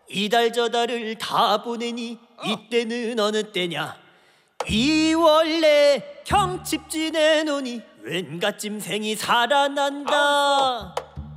이달 저달을 다 보내니 이때는 어느 때냐. 2월 내 경칩 지내노니 왠가 찜생이 살아난다.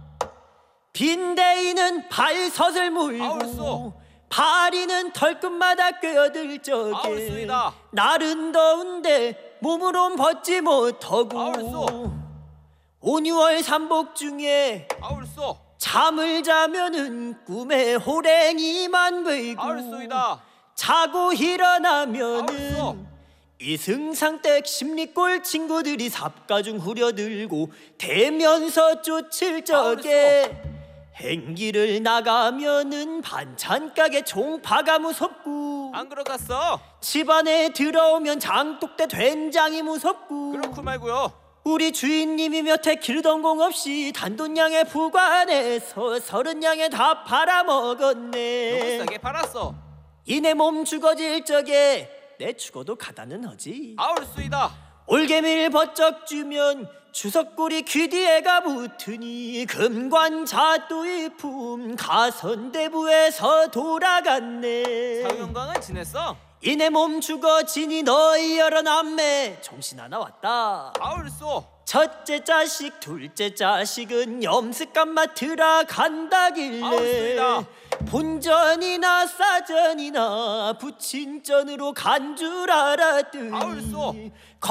빈대이는 발섯을 물고 파리는 털끝마다 꿰어들 적에 날은 더운데 몸으론 벗지 못하고 5, 6월 삼복 중에 잠을 자면은 꿈에 호랭이만 보이고 자고 일어나면은 이승상댁 심리골 친구들이 삽가중 후려들고 대면서 쫓을 적에 행기를 나가면은 반찬가게 종파가 무섭고 안 그러갔어? 집안에 들어오면 장독대 된장이 무섭고 그렇고 말고요. 우리 주인님이 몇해 기르던 공 없이 단돈양의 부관에서 30양에 다 팔아먹었네. 너무 싸게 팔았어. 이내 몸 죽어질 적에 내 죽어도 가다는 하지. 아울수이다. 올개미를 버쩍 주면 주석구리 귀 뒤에가 붙으니 금관자또의 품 가선대부에서 돌아갔네. 사유영광은 지냈어? 이내 몸 죽어지니 너희 여러 남매 정신 하나 왔다. 아울소. 첫째 자식 둘째 자식은 염색감 맡으라 간다길래 본전이나 싸전이나 부친전으로 간 줄 알았더니